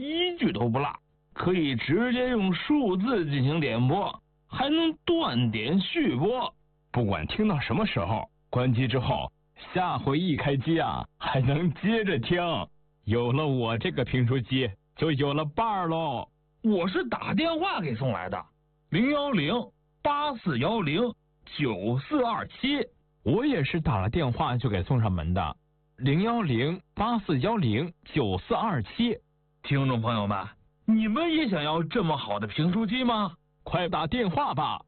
一句都不落，可以直接用数字进行点播，还能断点续播。不管听到什么时候，关机之后，下回一开机啊，还能接着听。有了我这个评书机，就有了伴儿喽。我是打电话给送来的，010-8410-9427。我也是打了电话就给送上门的，010-8410-9427。听众朋友们，你们也想要这么好的评书机吗？快打电话吧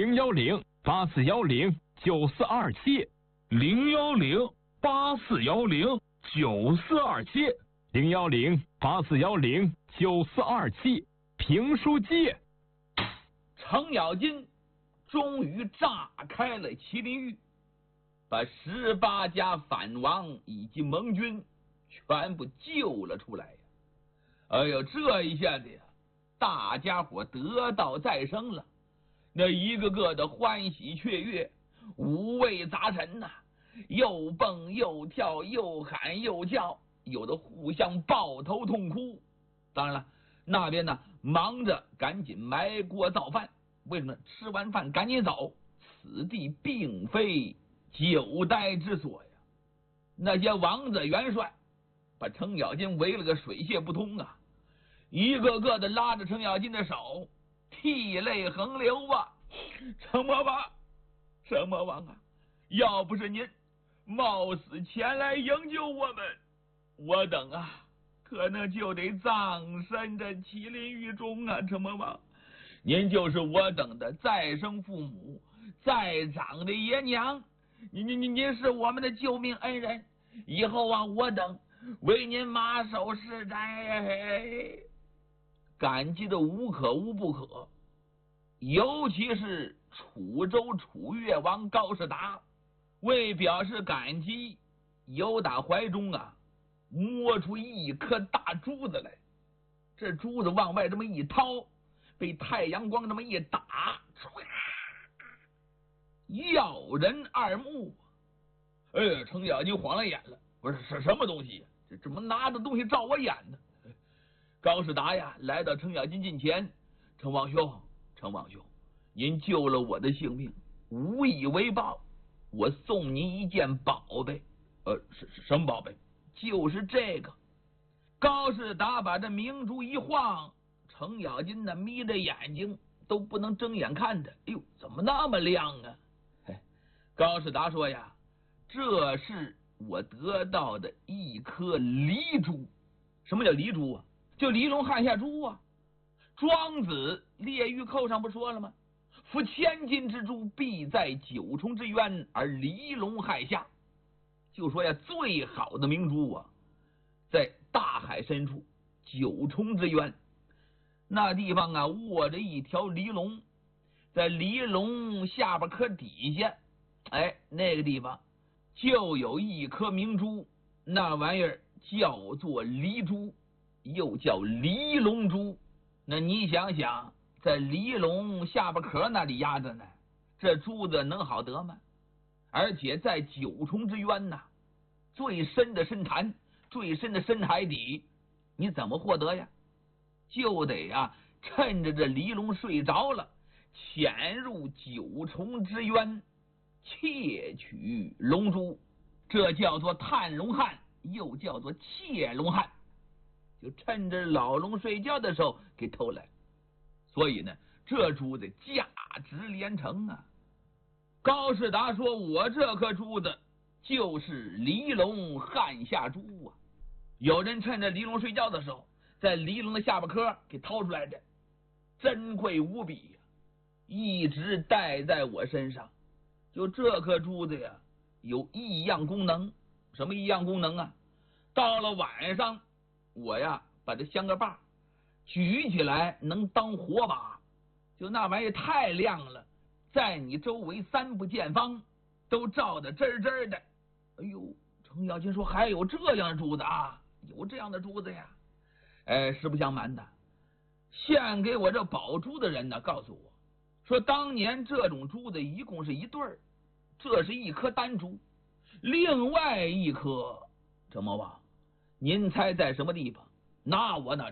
，010-8410-9427。010-8410-9427。010-8410-9427。评书机。 程咬金终于炸开了麒麟玉，把18家反王以及盟军全部救了出来呀！哎呦，这一下子呀，大家伙得道再生了，那一个个的欢喜雀跃，五味杂陈呐，又蹦又跳，又喊又叫，有的互相抱头痛哭。当然了，那边呢忙着赶紧埋锅造饭，为什么？吃完饭赶紧走，此地并非久待之所呀。那些王子元帅把程咬金围了个水泄不通啊，一个个的拉着程咬金的手，涕泪横流啊。程魔王，程魔王啊，要不是您冒死前来营救我们，我等啊可能就得葬身这麒麟狱中啊！程魔王，您就是我等的再生父母，再长的爷娘，您是我们的救命恩人，以后啊，我等为您马首是瞻，感激的无可无不可。尤其是楚州楚越王高士达，为表示感激，由打怀中啊摸出一颗大珠子来，这珠子往外这么一掏，被太阳光这么一打，耀人耳目。哎，程咬金晃了眼了，不是什么东西，这怎么拿着东西照我眼呢？高士达呀来到程咬金近前，程王兄，程王兄，您救了我的性命，无以为报，我送您一件宝贝。什么宝贝？就是这个。高士达把这明珠一晃，程咬金呢眯着眼睛都不能睁眼看它。哎呦，怎么那么亮啊？高士达说呀，这是我得到的一颗离珠。什么叫离珠啊？就离龙汉下珠啊。庄子列御寇上不说了吗？夫千金之珠，必在九重之渊而离龙害下。就说呀，最好的明珠啊，在大海深处九重之渊那地方啊，卧着一条离龙，在离龙下巴颏底下，那个地方就有一颗明珠，那玩意儿叫做离珠，又叫离龙珠。那你想想，在离龙下巴壳那里压着呢，这珠子能好得吗？而且在九重之渊呐，最深的深潭，最深的深海底，你怎么获得呀？就得趁着这离龙睡着了，潜入九重之渊，窃取龙珠。这叫做探龙汉，又叫做窃龙汉，就趁着老龙睡觉的时候给偷来。所以呢，这珠子价值连城啊。高士达说，我这颗珠子就是离龙汉下珠啊。有人趁着离龙睡觉的时候，在离龙的下巴颏给掏出来的，珍贵无比呀，一直带在我身上。就这颗珠子呀，有异样功能。什么异样功能啊？到了晚上，我呀把这香个把举起来能当火把，就那玩意太亮了，在你周围3步见方都照得真真的。哎呦，程咬金说，还有这样的珠子啊？有这样的珠子呀？实不相瞒的，献给我这宝珠的人呢，告诉我说，当年这种珠子一共是1对儿，这是一颗单珠，另外一颗，程魔王，您猜在什么地方？那我哪